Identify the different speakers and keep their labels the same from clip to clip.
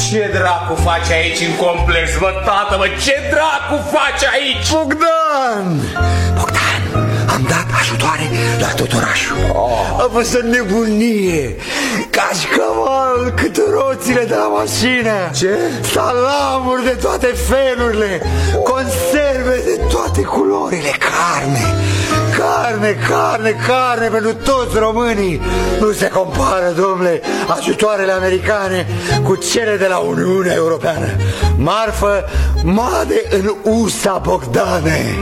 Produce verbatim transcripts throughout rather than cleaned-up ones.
Speaker 1: Ce dracu faci aici în complex, mă, tată, mă? Ce dracu faci aici?
Speaker 2: Bogdan! Bogdan, am dat ajutoare la tot orașul. oh. A fost o nebunie. Cașcaval cât roțile de la mașină.
Speaker 1: Ce?
Speaker 2: Salamuri de toate felurile, conserve de toate culorile, carne Carne, carne, carne pentru toți românii. Nu se compară, domnule, ajutoarele americane cu cele de la Uniunea Europeană. Marfă made în U S A, Bogdane.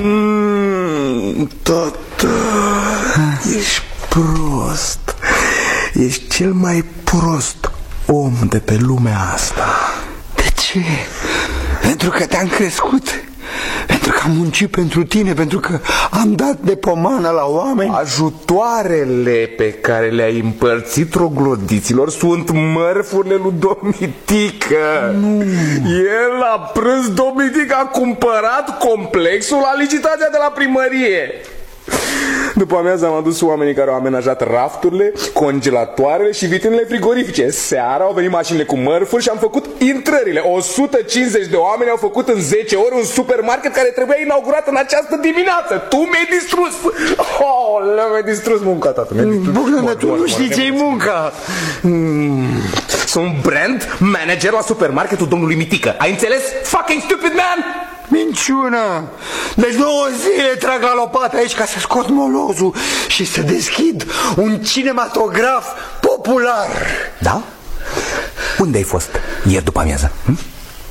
Speaker 3: mm, Tată, ești prost. Ești cel mai prost om de pe lumea asta.
Speaker 2: De ce? Pentru că te-am crescut, pentru că am muncit pentru tine, pentru că am dat de pomană la oameni.
Speaker 1: Ajutoarele pe care le-ai împărțit troglodiților sunt mărfurile lui Domitică.
Speaker 2: Nu.
Speaker 1: El la prânz, Domitică a cumpărat complexul la licitația de la primărie. După amiază am adus oamenii care au amenajat rafturile, congelatoarele și vitrinele frigorifice. Seara au venit mașinile cu mărfuri și am făcut intrările. o sută cincizeci de oameni au făcut în zece ore un supermarket care trebuia inaugurat în această dimineață. Tu mi-ai distrus. Oh, mi-ai distrus munca, tată.
Speaker 2: Bogdan, tu nu știi ce-i munca.
Speaker 1: mm. Sunt brand manager la supermarketul domnului Mitică. Ai înțeles? Fucking stupid man!
Speaker 2: Minciună! Deci două zile trag la lopată aici ca să scot molozul și să deschid un cinematograf popular.
Speaker 1: Da? Unde ai fost ieri după amiază? Hm?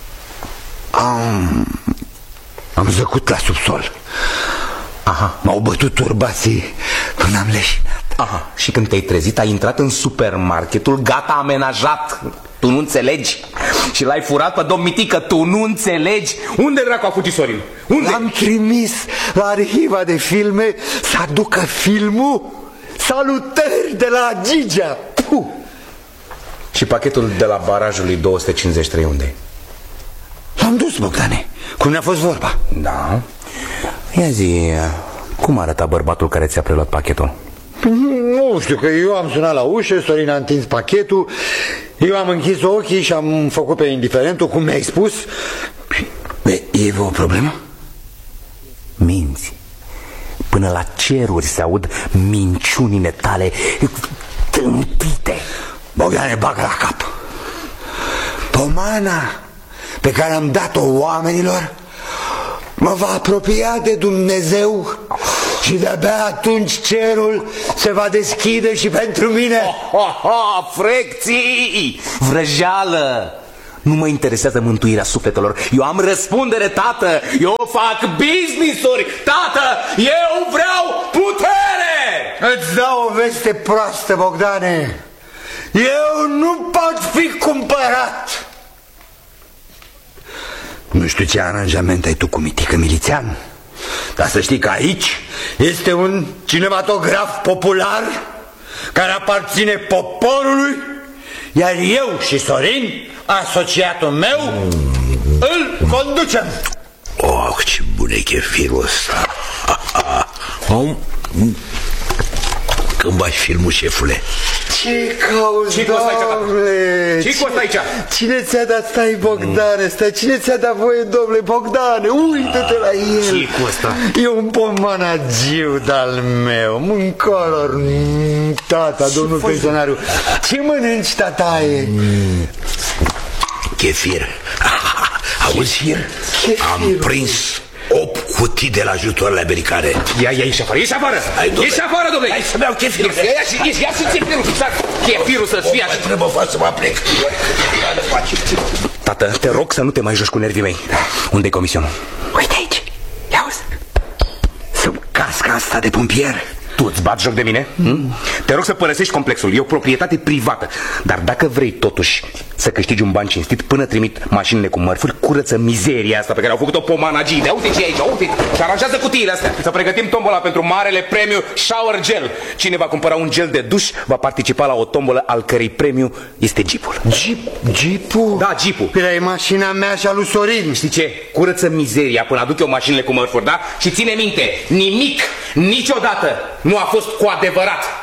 Speaker 2: Am... Am zăcut la subsol.
Speaker 1: Aha.
Speaker 2: M-au bătut turbații până am leșinat.
Speaker 1: Aha. Și când te-ai trezit, ai intrat în supermarketul gata amenajat. Tu nu înțelegi? Și l-ai furat pe domn Mitică. Tu nu înțelegi? Unde dracu a fugit Sorin? Unde?
Speaker 2: L-am trimis la arhiva de filme să aducă filmul Salutări de la Gigea. Puh.
Speaker 1: Și pachetul de la barajul lui două sute cincizeci și trei unde?
Speaker 2: L-am dus, Bogdane, cum ne-a fost vorba.
Speaker 1: Da. Ia zi, cum arăta bărbatul care ți-a preluat pachetul?
Speaker 2: Nu știu, că eu am sunat la ușă, Sorin a întins pachetul, eu am închis ochii și am făcut pe indiferentul, cum mi-ai spus. E, e o problemă?
Speaker 1: Minți. Până la ceruri se aud minciunile tale tâmpite.
Speaker 2: Bogdane, bagă la cap. Pomana pe care am dat-o oamenilor mă va apropia de Dumnezeu și de-abia atunci cerul se va deschide și pentru mine.
Speaker 1: Oh, oh, oh, frecții, vrăjeală. Nu mă interesează mântuirea sufletelor. Eu am răspundere, tată. Eu fac business-uri, tată. Eu vreau putere.
Speaker 2: Îți dau o veste proastă, Bogdane. Eu nu pot fi cumpărat. Nu știu ce aranjament ai tu cu Mitică Milițean, dar să știi că aici este un cinematograf popular care aparține poporului, iar eu și Sorin, asociatul meu, mm. îl conducem.
Speaker 3: Oh, ce bun e chefirul ăsta. Când bași filmul, șefule?
Speaker 2: Ce cauți, Doamne?
Speaker 1: Ce-i cu ăsta aici?
Speaker 2: Cine ți-a dat, stai, Bogdane, stai, cine ți-a dat voie, domnule, Bogdane? Uită-te la el.
Speaker 1: Ce-i cu ăsta?
Speaker 2: E un pomanagiu de-al meu, mâncolor, tata, domnul pensionariu. Ce mănânci, tataie?
Speaker 3: Mm. Chefir. Auzi? Chefir? Am prins opt cutii de la ajutoarele americane.
Speaker 1: Ia, ia, ieși afară, ieși afară! Ieși afară, domnule!
Speaker 3: Hai să-mi iau chefirul.
Speaker 1: Ia și ia și chefirul, chefirul să-ți fie așa.
Speaker 3: Trebuie fac să mă plec.
Speaker 1: Tată, te rog să nu te mai joci cu nervii mei. Unde-i comisionul?
Speaker 2: Uite aici, ia uzi. Sub casca asta de pompier.
Speaker 1: Tu îți bați joc de mine? Mm. Te rog să părăsești complexul, e o proprietate privată. Dar dacă vrei totuși să câștigi un ban cinstit, până trimit mașinile cu mărfuri, curăță mizeria asta pe care au făcut-o pomanagii. De uite ce e aici, uite, și aranjează cutiile astea. Să pregătim tombola pentru marele premiu Shower Gel. Cine va cumpăra un gel de duș va participa la o tombolă al cărei premiu este Jeepul.
Speaker 2: Jeep? Jeepul?
Speaker 1: Da, Jeepul.
Speaker 2: Păi e mașina mea și a lui Sorin.
Speaker 1: Știi ce? Curăță mizeria până aduc eu mașinile cu mărfuri, da? Și ține minte, nimic, niciodată nu a fost cu adevărat